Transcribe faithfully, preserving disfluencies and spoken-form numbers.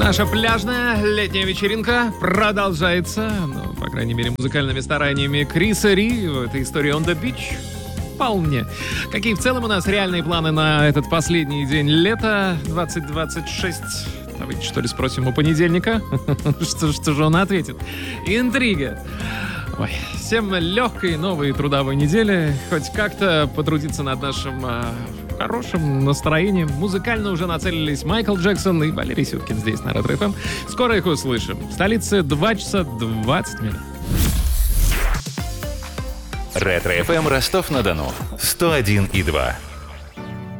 Наша пляжная летняя вечеринка продолжается, ну, по крайней мере, музыкальными стараниями Криса Ри в этой истории «On the Beach». Вполне. Какие в целом у нас реальные планы на этот последний день лета двадцать двадцать шесть? Давайте, что ли, спросим у понедельника? Что, что же он ответит? Интрига. Ой, всем легкой новой трудовой недели. Хоть как-то потрудиться над нашим э, хорошим настроением. Музыкально уже нацелились Майкл Джексон и Валерий Сюткин здесь, на Ретро-эф эм. Скоро их услышим. В столице два часа двадцать минут. Ретро-эф эм Ростов-на-Дону сто один и два.